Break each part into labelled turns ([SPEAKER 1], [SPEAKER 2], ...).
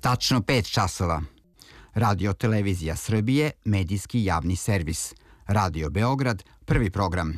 [SPEAKER 1] Tačno 5 časova. Radio Televizija Srbije, medijski javni servis. Radio Beograd, prvi program.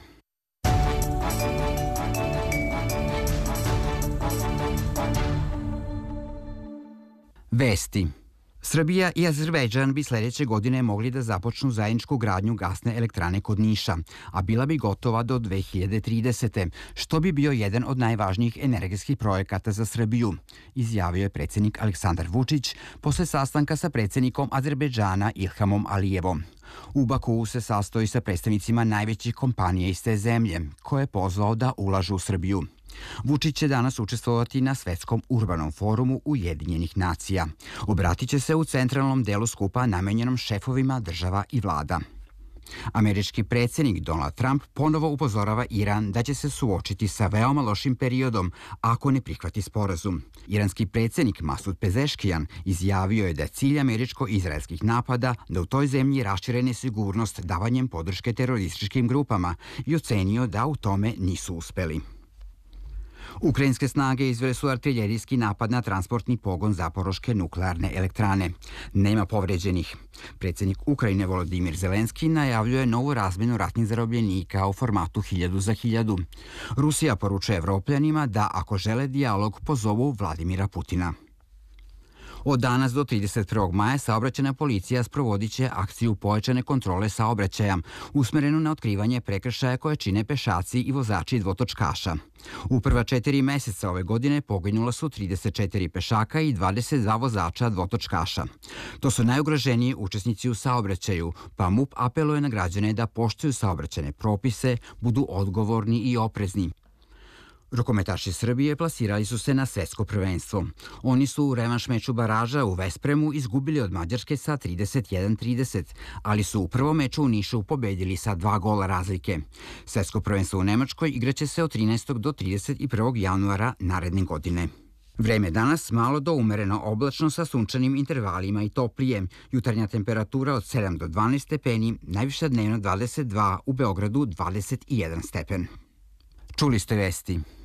[SPEAKER 1] Vesti. Srbija i Azerbejdžan bi sledeće godine mogli da započnu zajedničku gradnju gasne elektrane kod Niša, a bila bi gotova do 2030. što bi bio jedan od najvažnijih energetskih projekata za Srbiju, izjavio je predsjednik Aleksandar Vučić posle sastanka sa predsjednikom Azerbejdžana Ilhamom Alijevom. U Bakuu se sastoji sa predstavnicima najvećih kompanija iz te zemlje, koje je pozvao da ulažu u Srbiju. Vučić će danas učestvovati na Svetskom urbanom forumu Ujedinjenih nacija. Obratit će se u centralnom delu skupa namenjenom šefovima država i vlada. Američki predsjednik Donald Trump ponovo upozorava Iran da će se suočiti sa veoma lošim periodom ako ne prihvati sporazum. Iranski predsjednik Masud Pezeškijan izjavio je da je cilj američko-izraelskih napada da u toj zemlji rašire nesigurnost davanjem podrške terorističkim grupama i ocenio da u tome nisu uspeli. Ukrajinske snage izvele su artiljerijski napad na transportni pogon Zaporoške nuklearne elektrane. Nema povređenih. Predsjednik Ukrajine Volodimir Zelenski najavljuje novu razmjenu ratnih zarobljenika u formatu 1000 za 1000. Rusija poručuje Evropljanima da ako žele dijalog pozovu Vladimira Putina. Od danas do 31. maja saobraćajna policija sprovodit će akciju pojačane kontrole saobraćaja, usmerenu na otkrivanje prekršaja koje čine pešaci i vozači dvotočkaša. U prva 4 meseca ove godine poginula su 34 pešaka i 22 vozača dvotočkaša. To su najugroženiji učesnici u saobraćaju, pa MUP apeluje na građane da poštuju saobraćajne propise, budu odgovorni i oprezni. Rukometaši Srbije plasirali su se na svetsko prvenstvo. Oni su u revanš meču baraža u Vespremu izgubili od Mađarske sa 31-30, ali su u prvom meču u Nišu pobedili sa 2 gola razlike. Svetsko prvenstvo u Nemačkoj igraće se od 13. do 31. januara naredne godine. Vreme danas malo do umereno oblačno sa sunčanim intervalima i toplije. Jutarnja temperatura od 7 do 12 stepeni, najviša dnevno 22, u Beogradu 21 stepen. Čuli ste vesti.